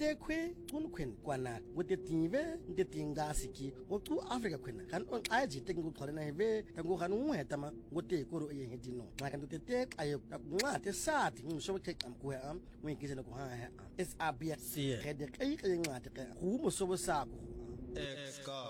te kwe un kwen kwana wote tinve nte tinga siki otu Africa kwena kan on aji te ngu khole na heve tangu kan unwe tama wote koro ye hedino makan te te ayo ngwa te sati ngso ke am ko am wen kizena ko ha es abia See it. khede kai kai ngwa te ku mo so sa ko